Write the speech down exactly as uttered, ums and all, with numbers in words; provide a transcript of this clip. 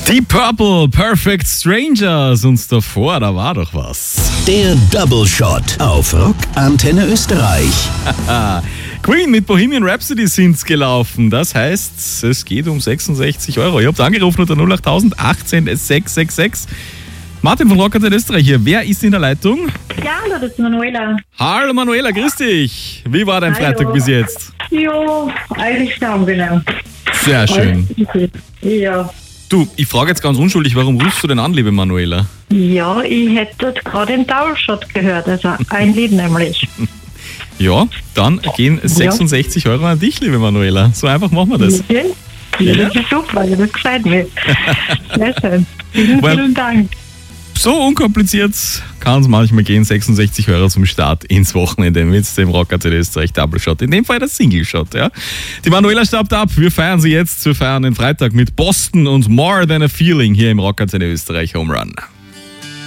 Deep Purple, Perfect Strangers und davor, da war doch was. Der Double Shot auf Rock Antenne Österreich. Queen mit Bohemian Rhapsody sind gelaufen. Das heißt, es geht um sechsundsechzig Euro. Ihr habt angerufen unter null acht null null eins acht sechs sechs sechs. Martin von Rock Antenne Österreich hier. Wer ist in der Leitung? Ja, hallo, das ist Manuela. Hallo Manuela, grüß dich. Wie war dein Hallo. Freitag bis jetzt? Jo, eigentlich staungenau. Sehr schön. Ja. Du, ich frage jetzt ganz unschuldig, warum rufst du denn an, liebe Manuela? Ja, ich hätte gerade den Double Shot gehört, also ein Lied nämlich. Ja, dann gehen sechsundsechzig Euro an dich, liebe Manuela. So einfach machen wir das. Okay. Ja, das ist super, das gefällt mir. Sehr schön. Vielen, Weil- vielen Dank. So unkompliziert kann es manchmal gehen. sechsundsechzig Euro zum Start ins Wochenende mit dem Rock Antenne Österreich Double Shot. In dem Fall der Single Shot. Ja. Die Manuela staubt ab. Wir feiern sie jetzt. Wir feiern den Freitag mit Boston und More Than a Feeling hier im Rock Antenne Österreich Home Run.